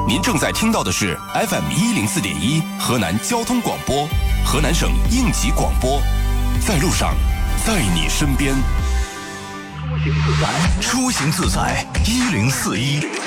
您正在听到的是 FM104.1河南交通广播，河南省应急广播，在路上，在你身边。 出行自在104.1。